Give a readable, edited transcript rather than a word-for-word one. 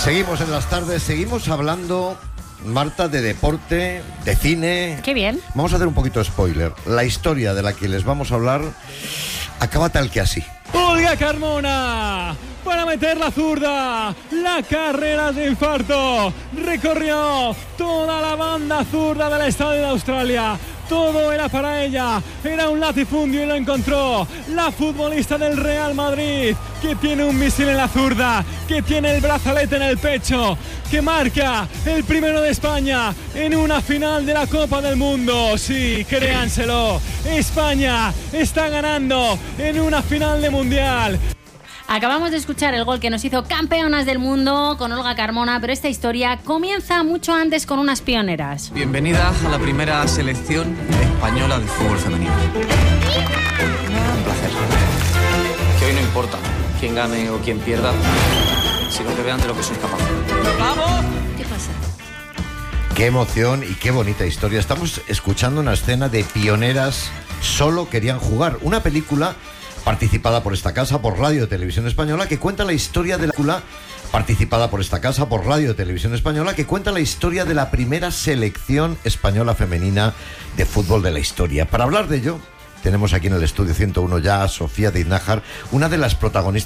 Seguimos en las tardes, seguimos hablando, Marta, de deporte, de cine. Qué bien. Vamos a hacer un poquito de spoiler. La historia de la que les vamos a hablar acaba tal que así. Olga Carmona para meter la zurda, la carrera de infarto, recorrió toda la banda zurda del estadio de Australia. Todo era para ella, era un latifundio y lo encontró. La futbolista del Real Madrid, que tiene un misil en la zurda, que tiene el brazalete en el pecho, que marca el primero de España en una final de la Copa del Mundo. Sí, créanselo, España está ganando en una final de Mundial. Acabamos de escuchar el gol que nos hizo campeonas del mundo con Olga Carmona, pero esta historia comienza mucho antes con unas pioneras. Bienvenida a la primera selección española de fútbol femenino. Un placer. Que hoy no importa quién gane o quién pierda, sino que vean de lo que soy capaz. ¡Vamos! ¿Qué pasa? Qué emoción y qué bonita historia. Estamos escuchando una escena de Pioneras Solo Querían Jugar, una película participada por esta casa, por Radio Televisión Española, que cuenta la historia de la primera selección española femenina de fútbol de la historia. Para hablar de ello, tenemos aquí en el estudio 101 ya a Sofía Diz Nájar, una de las protagonistas